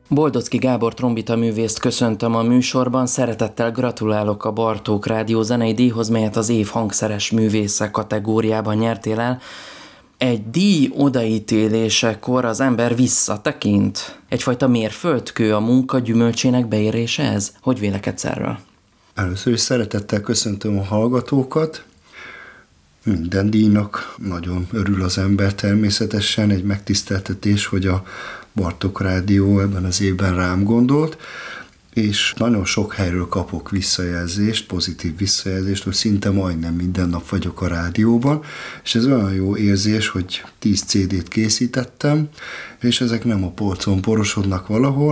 Boldocki Gábor trombita művészt köszöntöm a műsorban, szeretettel gratulálok a Bartók Rádió zenei díjhoz, melyet az év hangszeres művésze kategóriában nyertél el. Egy díj odaítélésekor az ember visszatekint. Egyfajta mérföldkő a munka gyümölcsének beérése ez? Hogy vélekedsz erről? Először is szeretettel köszöntöm a hallgatókat. Minden díjnak nagyon örül az ember természetesen, egy megtiszteltetés, hogy a Bartók Rádió ebben az évben rám gondolt, és nagyon sok helyről kapok visszajelzést, pozitív visszajelzést, hogy szinte majdnem minden nap vagyok a rádióban, és ez olyan jó érzés, hogy 10 CD-t készítettem, és ezek nem a polcon porosodnak valahol,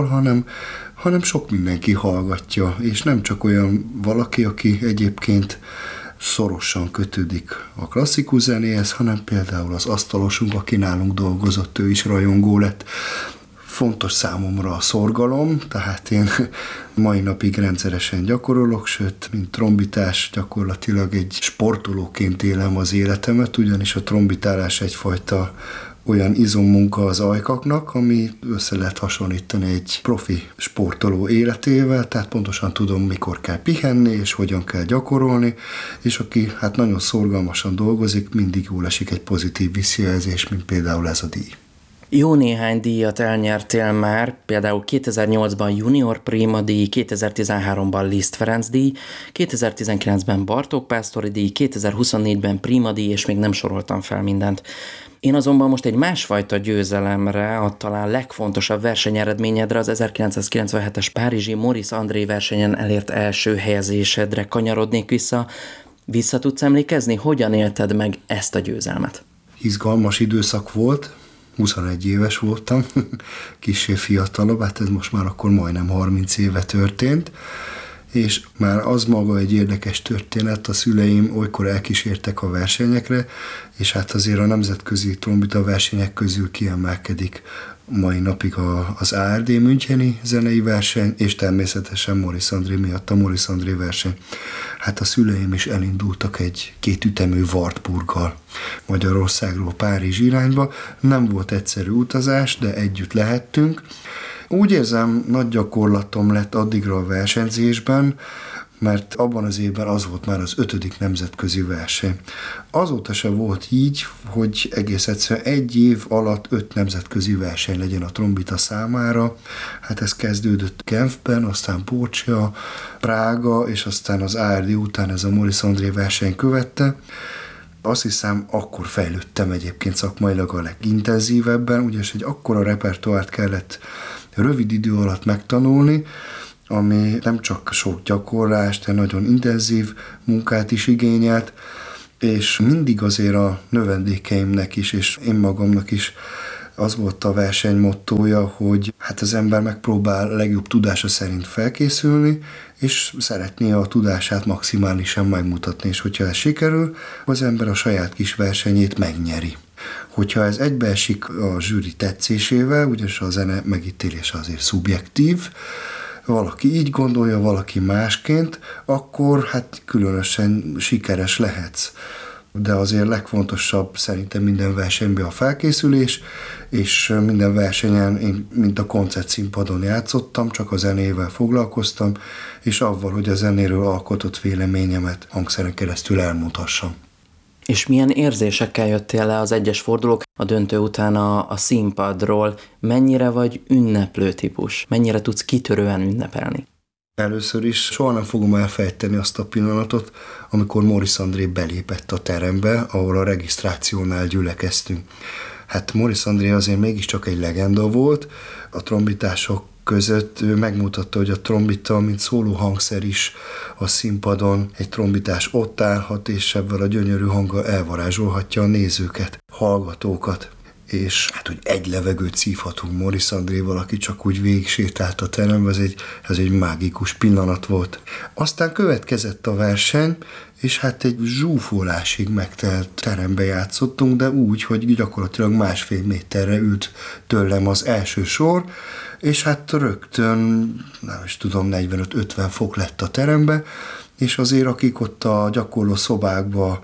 hanem sok mindenki hallgatja, és nem csak olyan valaki, aki egyébként szorosan kötődik a klasszikus zenéhez, hanem például az asztalosunk, aki nálunk dolgozott, ő is rajongó lett. Fontos számomra a szorgalom, tehát én mai napig rendszeresen gyakorolok, sőt, mint trombitás gyakorlatilag egy sportolóként élem az életemet, ugyanis a trombitálás egyfajta olyan izommunka az ajkaknak, ami össze lehet hasonlítani egy profi sportoló életével, tehát pontosan tudom, mikor kell pihenni, és hogyan kell gyakorolni, és aki hát nagyon szorgalmasan dolgozik, mindig jól esik egy pozitív visszajelzés, mint például ez a díj. Jó néhány díjat elnyertél már, például 2008-ban Junior Prima díj, 2013-ban Liszt Ferenc díj, 2019-ben Bartók Pásztori díj, 2024-ben Prima díj, és még nem soroltam fel mindent. Én azonban most egy másfajta győzelemre, a talán legfontosabb versenyeredményedre, az 1997-es párizsi Maurice André versenyen elért első helyezésedre kanyarodnék vissza. Vissza tudsz emlékezni, hogyan élted meg ezt a győzelmet? Izgalmas időszak volt, 21 éves voltam, kissé fiatalabb, hát ez most már akkor majdnem 30 éve történt, és már az maga egy érdekes történet, a szüleim olykor elkísértek a versenyekre, és hát azért a nemzetközi trombita versenyek közül kiemelkedik mai napig az ARD Müncheni zenei verseny, és természetesen Maurice André miatt a Maurice André verseny. Hát a szüleim is elindultak egy kétütemű Wartburggal Magyarországról Párizs irányba. Nem volt egyszerű utazás, de együtt lehettünk. Úgy érzem, nagy gyakorlatom lett addigra a versenyzésben, mert abban az évben az volt már az 5. nemzetközi verseny. Azóta se volt így, hogy egész egyszerűen egy év alatt 5 nemzetközi verseny legyen a trombita számára. Hát ez kezdődött Genfben, aztán Pócsia, Prága, és aztán az ARD után ez a Maurice André verseny követte. Azt hiszem, akkor fejlődtem egyébként szakmailag a legintenzívebben, ugyanis egy akkora repertoárt kellett rövid idő alatt megtanulni, ami nem csak sok gyakorlást, de nagyon intenzív munkát is igényelt, és mindig azért a növendékeimnek is, és én magamnak is az volt a verseny mottója, hogy hát az ember megpróbál legjobb tudása szerint felkészülni, és szeretné a tudását maximálisan megmutatni, és hogyha ez sikerül, az ember a saját kis versenyét megnyeri. Hogyha ez egybeesik a zsűri tetszésével, ugyanis a zene megítélése azért szubjektív, valaki így gondolja, valaki másként, akkor hát különösen sikeres lehetsz. De azért legfontosabb szerintem minden versenyben a felkészülés, és minden versenyen én, mint a koncertszínpadon játszottam, csak a zenével foglalkoztam, és avval, hogy a zenéről alkotott véleményemet hangszeren keresztül elmutassam. És milyen érzésekkel jöttél le az egyes fordulók a döntő után a színpadról? Mennyire vagy ünneplő típus? Mennyire tudsz kitörően ünnepelni? Először is soha nem fogom elfejteni azt a pillanatot, amikor Maurice André belépett a terembe, ahol a regisztrációnál gyülekeztünk. Hát Maurice André azért mégiscsak egy legenda volt, a trombitások között ő megmutatta, hogy a trombita, mint szóló hangszer is a színpadon, egy trombitás ott állhat, és ebben a gyönyörű hanggal elvarázsolhatja a nézőket, hallgatókat. És hát, hogy egy levegőt szívhatunk Maurice Andréval, aki csak úgy végig sétált a terembe, ez egy mágikus pillanat volt. Aztán következett a verseny, és hát egy zsúfolásig megtelt terembe játszottunk, de úgy, hogy gyakorlatilag 1,5 méterre ült tőlem az első sor, és hát rögtön, nem is tudom, 45-50 fok lett a terembe, és azért akik ott a gyakorló szobákba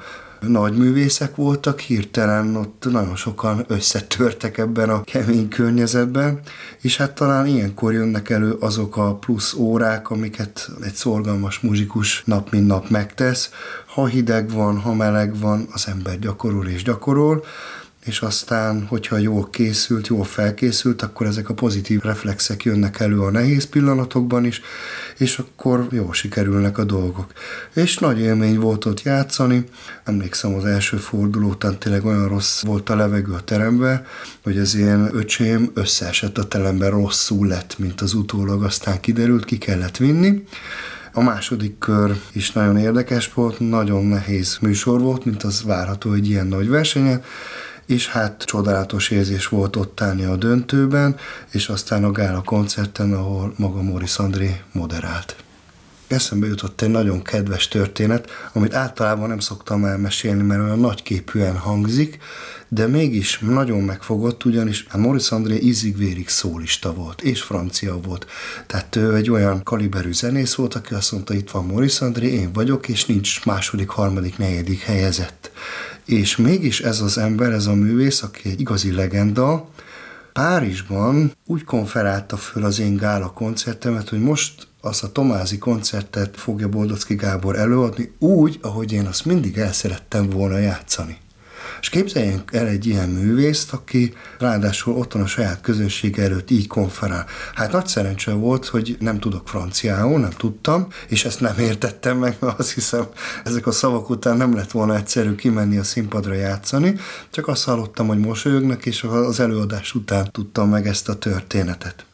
nagy művészek voltak, hirtelen ott nagyon sokan összetörtek ebben a kemény környezetben, és hát talán ilyenkor jönnek elő azok a plusz órák, amiket egy szorgalmas muzsikus nap mint nap megtesz. Ha hideg van, ha meleg van, az ember gyakorol és gyakorol, és aztán, hogyha jól készült, jól felkészült, akkor ezek a pozitív reflexek jönnek elő a nehéz pillanatokban is, és akkor jól sikerülnek a dolgok. És nagy élmény volt ott játszani. Emlékszem, az első forduló után tényleg olyan rossz volt a levegő a teremben, hogy az én öcsém összeesett a teremben, rosszul lett, mint az utólag aztán kiderült, ki kellett vinni. A második kör is nagyon érdekes volt, nagyon nehéz műsor volt, mint az várható egy ilyen nagy versenyen, és hát csodálatos érzés volt ott állni a döntőben, és aztán a gála koncerten, ahol maga Maurice André moderált. Eszembe jutott egy nagyon kedves történet, amit általában nem szoktam elmesélni, mert olyan nagyképűen hangzik, de mégis nagyon megfogott, ugyanis Maurice André ízig-vérig szólista volt, és francia volt. Tehát ő egy olyan kaliberű zenész volt, aki azt mondta, itt van Maurice André, én vagyok, és nincs második, harmadik, negyedik helyezett. És mégis ez az ember, ez a művész, aki egy igazi legenda, Párizsban úgy konferálta föl az én gála koncertemet, hogy most azt a Tomázi koncertet fogja Boldocki Gábor előadni úgy, ahogy én azt mindig el szerettem volna játszani. És képzeljünk el egy ilyen művészt, aki ráadásul otthon a saját közönség előtt így konferál. Hát nagy szerencse volt, hogy nem tudok franciául, nem tudtam, és ezt nem értettem meg, mert azt hiszem, ezek a szavak után nem lett volna egyszerű kimenni a színpadra játszani, csak azt hallottam, hogy mosolyognak, és az előadás után tudtam meg ezt a történetet.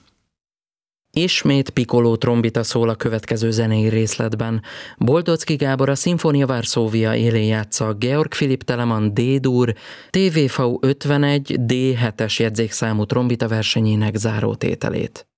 Ismét piccolo trombita szól a következő zenei részletben. Boldocki Gábor a Sinfonia Varsóvia élén játsza Georg Philipp Telemann D-dur TVV 51 D7-es jegyzékszámú trombita versenyének zárótételét.